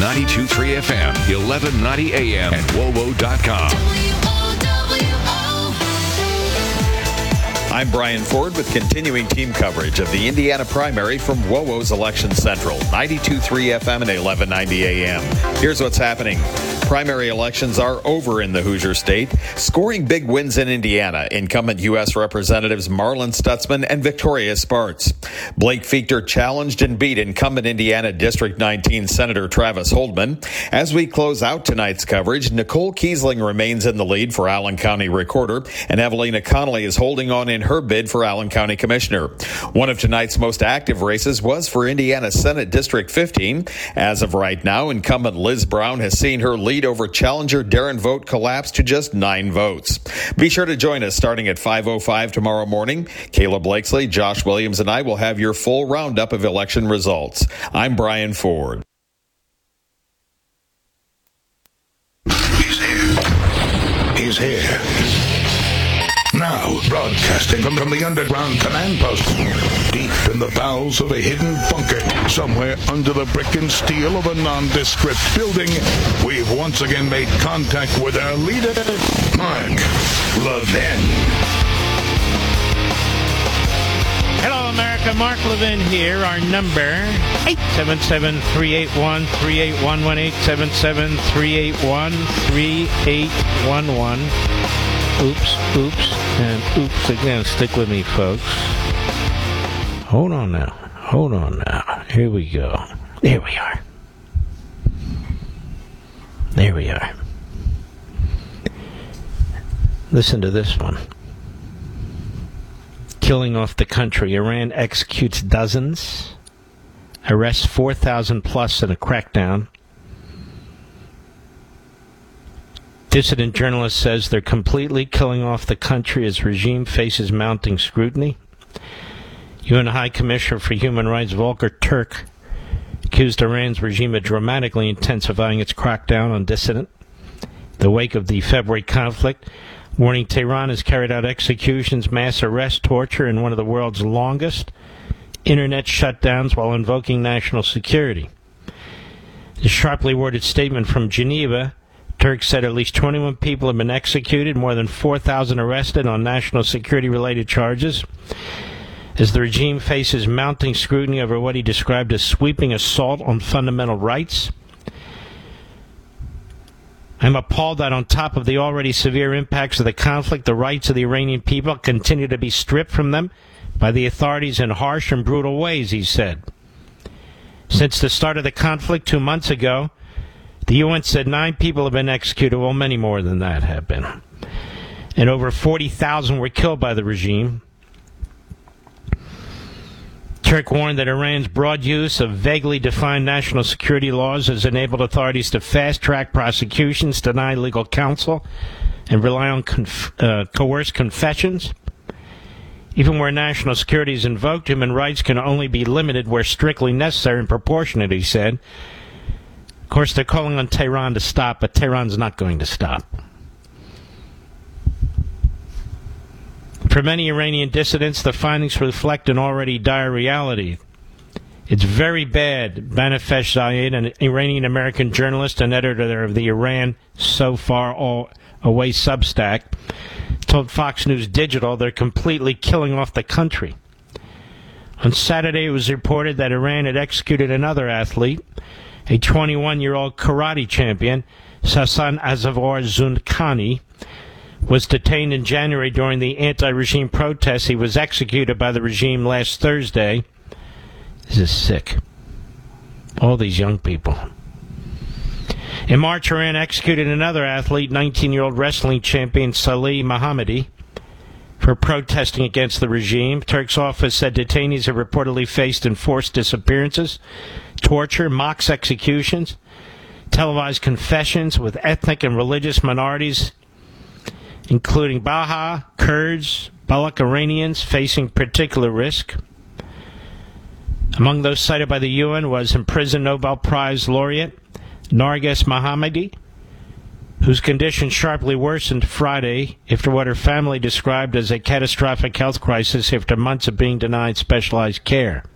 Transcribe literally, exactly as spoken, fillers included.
ninety-two point three F M, eleven ninety A M, and W O W O dot com. I'm Brian Ford with continuing team coverage of the Indiana primary from W O W O's Election Central, ninety-two point three F M and eleven ninety A M. Here's what's happening. Primary elections are over in the Hoosier State, scoring big wins in Indiana. Incumbent U S Representatives Marlin Stutzman and Victoria Spartz. Blake Fichter challenged and beat incumbent Indiana District nineteen Senator Travis Holdman. As we close out tonight's coverage, Nicole Kiesling remains in the lead for Allen County Recorder, and Evelina Connolly is holding on in her bid for Allen County Commissioner. One of tonight's most active races was for Indiana Senate District fifteen. As of right now, incumbent Liz Brown has seen her lead over challenger Darren Vogt collapse to just nine votes. Be sure to join us starting at five oh five tomorrow morning. Kayla Blakesley, Josh Williams, and I will have your full roundup of election results. I'm Brian Ford. He's here. He's here. Now, broadcasting from, from the underground command post, deep in the bowels of a hidden bunker, somewhere under the brick and steel of a nondescript building, we've once again made contact with our leader, Mark Levin. Hello, America. Mark Levin here. Our number, eight seven seven, three eight one, three eight one one, eight seven seven, three eight one, three eight one one. Oops, oops, and oops again. Stick with me, folks. Hold on now. Hold on now. Here we go. There we are. There we are. Listen to this one. Killing off the country. Iran executes dozens. Arrests four thousand plus in a crackdown. Dissident journalist says they're completely killing off the country as regime faces mounting scrutiny. U N High Commissioner for Human Rights Volker Turk accused Iran's regime of dramatically intensifying its crackdown on dissident. The wake of the February conflict, warning Tehran has carried out executions, mass arrest, torture, and one of the world's longest internet shutdowns while invoking national security. The sharply worded statement from Geneva, Turk said at least twenty-one people have been executed, more than four thousand arrested on national security-related charges, as the regime faces mounting scrutiny over what he described as sweeping assault on fundamental rights. I'm appalled that on top of the already severe impacts of the conflict, the rights of the Iranian people continue to be stripped from them by the authorities in harsh and brutal ways, he said. Since the start of the conflict two months ago, the U N said nine people have been executed. Well, many more than that have been. And over forty thousand were killed by the regime. Turk warned that Iran's broad use of vaguely defined national security laws has enabled authorities to fast-track prosecutions, deny legal counsel, and rely on conf- uh, coerced confessions. Even where national security is invoked, human rights can only be limited where strictly necessary and proportionate, he said. Of course, they're calling on Tehran to stop, but Tehran's not going to stop. For many Iranian dissidents, the findings reflect an already dire reality. It's very bad, Banafesh Zayed, an Iranian-American journalist and editor of the Iran So Far All Away Substack, told Fox News Digital they're completely killing off the country. On Saturday, it was reported that Iran had executed another athlete, a twenty-one-year-old karate champion, Sasan Azawar Zunkhani, was detained in January during the anti-regime protests. He was executed by the regime last Thursday. This is sick. All these young people. In March, Iran executed another athlete, nineteen-year-old wrestling champion Salih Mohammadi, for protesting against the regime. Turk's office said detainees have reportedly faced enforced disappearances, torture, mock executions, televised confessions with ethnic and religious minorities, including Baha, Kurds, Baloch Iranians facing particular risk. Among those cited by the U N was imprisoned Nobel Prize laureate Narges Mohammadi, whose condition sharply worsened Friday after what her family described as a catastrophic health crisis after months of being denied specialized care.